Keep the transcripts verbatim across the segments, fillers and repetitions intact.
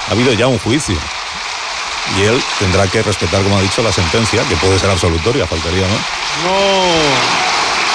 ha habido ya un juicio. Y él tendrá que respetar, como ha dicho, la sentencia, que puede ser absolutoria, faltaría, ¿no? No...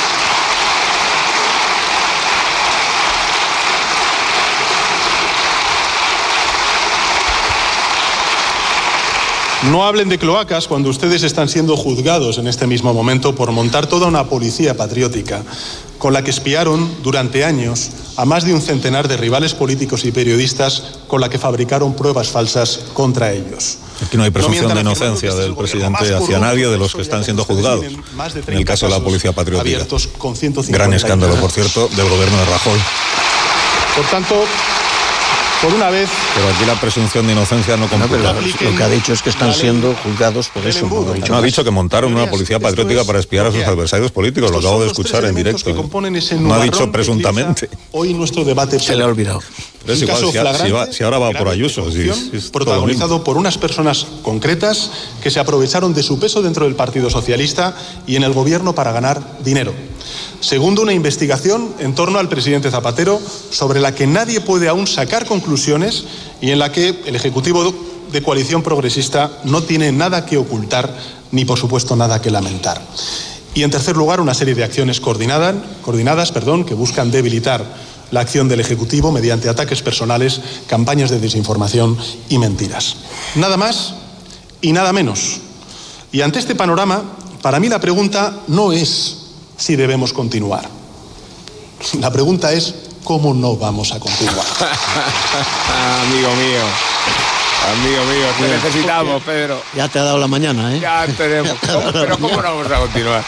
No hablen de cloacas cuando ustedes están siendo juzgados en este mismo momento por montar toda una policía patriótica con la que espiaron durante años a más de un centenar de rivales políticos y periodistas, con la que fabricaron pruebas falsas contra ellos. Aquí no hay presunción no de inocencia del presidente hacia nadie de los que están siendo juzgados. En el caso de la policía patriótica. Gran escándalo, por cierto, del gobierno de Rajoy. Por tanto... Por una vez... Pero aquí la presunción de inocencia no computa. No, lo que ha dicho es que están siendo juzgados por eso. No, ha dicho, no ha dicho que montaron una policía patriótica para espiar a sus adversarios políticos. Lo acabo de escuchar en directo. No ha dicho presuntamente. Hoy nuestro debate se le ha olvidado. Pero es igual, si, si, va, si ahora va por Ayuso. Si, si es protagonizado por unas personas concretas que se aprovecharon de su peso dentro del Partido Socialista y en el gobierno para ganar dinero. Segundo, una investigación en torno al presidente Zapatero sobre la que nadie puede aún sacar conclusiones y en la que el Ejecutivo de Coalición Progresista no tiene nada que ocultar ni, por supuesto, nada que lamentar. Y, en tercer lugar, una serie de acciones coordinadas, coordinadas perdón, que buscan debilitar la acción del Ejecutivo mediante ataques personales, campañas de desinformación y mentiras. Nada más y nada menos. Y ante este panorama, para mí la pregunta no es si debemos continuar. La pregunta es cómo no vamos a continuar. Amigo mío, amigo mío, te Mira, necesitamos, Pedro. Ya te ha dado la mañana, ¿eh? Ya tenemos. ¿Cómo, pero ¿cómo no vamos a continuar?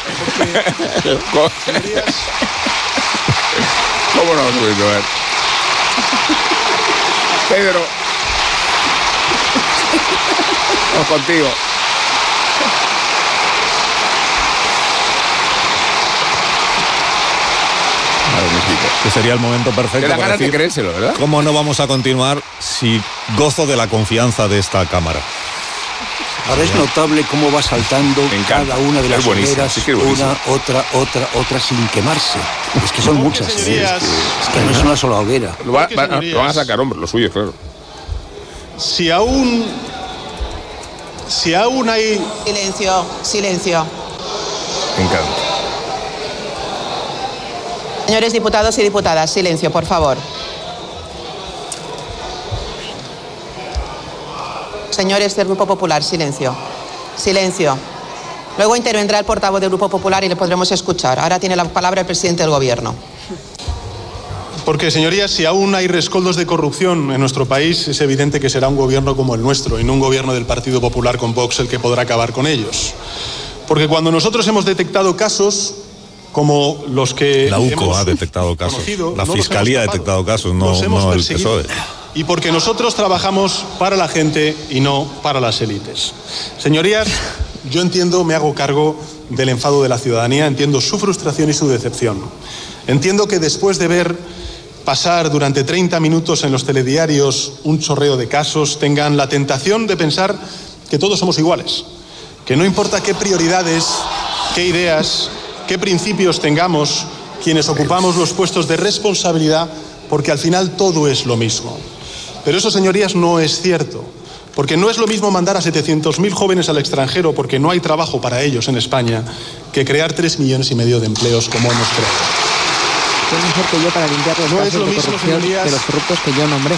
¿Cómo no vamos a continuar? Pedro, vamos contigo. Que sería el momento perfecto para decir, de creérselo, ¿verdad? ¿Cómo no vamos a continuar si gozo de la confianza de esta Cámara? Ahora es notable cómo va saltando cada una de las hogueras, sí, una, otra, otra, otra, sin quemarse. Es que son muchas. Es que, es que no es una sola hoguera. Lo, va, va, lo van a sacar, hombre, lo suyo, claro. Si aún... Si aún hay... Silencio, silencio. Me encanta. Señores diputados y diputadas, silencio, por favor. Señores del Grupo Popular, silencio. Silencio. Luego intervendrá el portavoz del Grupo Popular y le podremos escuchar. Ahora tiene la palabra el presidente del Gobierno. Porque, señorías, si aún hay rescoldos de corrupción en nuestro país, es evidente que será un gobierno como el nuestro y no un gobierno del Partido Popular con Vox el que podrá acabar con ellos. Porque cuando nosotros hemos detectado casos como los que la U C O ha detectado casos, conocido, la no Fiscalía ha detectado casos, no, no el P S O E. Y porque nosotros trabajamos para la gente y no para las élites. Señorías, yo entiendo, me hago cargo del enfado de la ciudadanía, entiendo su frustración y su decepción. Entiendo que después de ver pasar durante treinta minutos en los telediarios un chorreo de casos, tengan la tentación de pensar que todos somos iguales, que no importa qué prioridades, qué ideas, qué principios tengamos quienes ocupamos los puestos de responsabilidad, porque al final todo es lo mismo. Pero eso, señorías, no es cierto, porque no es lo mismo mandar a setecientos mil jóvenes al extranjero porque no hay trabajo para ellos en España, que crear tres millones y medio de empleos como hemos creado. Es mejor que yo para limpiar los no casos es lo de mismo, corrupción señorías, de los corruptos que yo nombré.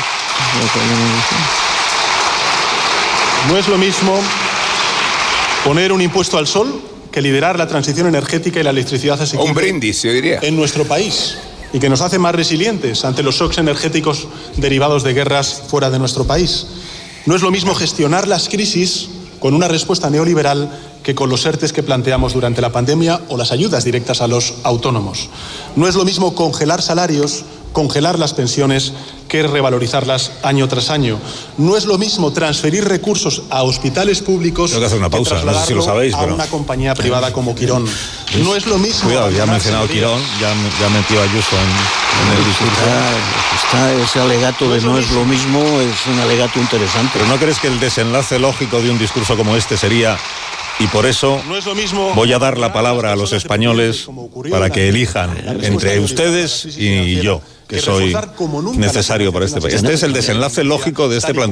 No es lo mismo poner un impuesto al sol que liderar la transición energética y la electricidad asequible. Un brindis, yo diría. En nuestro país, y que nos hace más resilientes ante los shocks energéticos derivados de guerras fuera de nuestro país. No es lo mismo gestionar las crisis con una respuesta neoliberal que con los ERTES que planteamos durante la pandemia o las ayudas directas a los autónomos. No es lo mismo congelar salarios, congelar las pensiones, que revalorizarlas año tras año. No es lo mismo transferir recursos a hospitales públicos Tengo que hacer una pausa, que no sé si lo sabéis, a pero... una compañía privada como Quirón. No es lo mismo... Cuidado, ya ha mencionado Quirón, ya, ya metió a Ayuso en, en el discurso. Está, está ese alegato de no es lo mismo, es un alegato interesante. Pero ¿no crees que el desenlace lógico de un discurso como este sería... Y por eso no es lo mismo voy a dar la palabra a los españoles para que elijan entre ustedes y yo, que soy necesario para este país? Este es el desenlace lógico de este planteamiento.